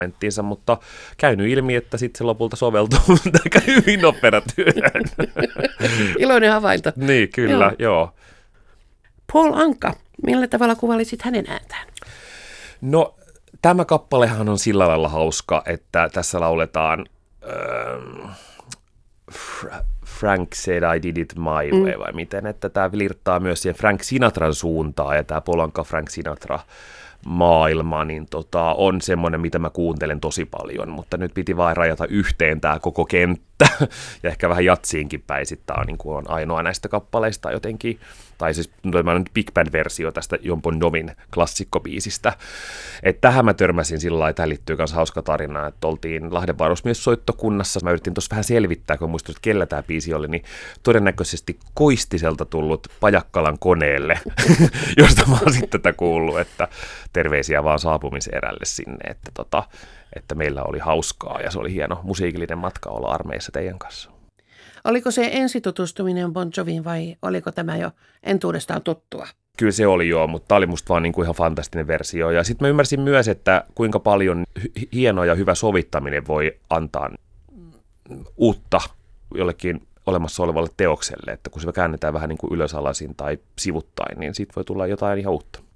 mutta käynyt ilmi, että sitten se lopulta soveltuu aika hyvin operatyöhön. Iloinen havainto. Niin, kyllä, joo. Paul Anka, millä tavalla kuvailisit hänen ääntään? No, tämä kappalehan on sillä lailla hauska, että tässä lauletaan Frank said I did it my way, vai miten, että tämä virtaa myös siihen Frank Sinatran suuntaan, ja tämä Paul Anka Frank Sinatra maailma, niin on semmoinen, mitä mä kuuntelen tosi paljon, mutta nyt piti vain rajata yhteen tämä koko kenttä, ja ehkä vähän jatsiinkin päin, sitten tämä on, niin kuin on ainoa näistä kappaleista jotenkin, tai siis tämä on Big Band-versio tästä Jon Bon Jovin klassikkobiisistä, että tähän mä törmäsin sillä lailla, tähän liittyy myös hauska tarina, että oltiin Lahden varusmiessoittokunnassa, mä yritin tuossa vähän selvittää, kun muistin, että kellä tämä biisi oli, niin todennäköisesti Koistiselta tullut Pajakkalan koneelle, josta mä oon sitten tätä kuullut, että terveisiä vaan saapumiserälle sinne, että meillä oli hauskaa ja se oli hieno musiikillinen matka olla armeijassa teidän kanssa. Oliko se ensitutustuminen Bon Joviin vai oliko tämä jo entuudestaan tuttua? Kyllä se oli joo, mutta tämä oli musta vaan niin kuin ihan fantastinen versio. Ja sitten mä ymmärsin myös, että kuinka paljon hieno ja hyvä sovittaminen voi antaa uutta jollekin olemassa olevalle teokselle. Että kun se käännetään vähän niin kuin ylösalaisin tai sivuttain, niin siitä voi tulla jotain ihan uutta.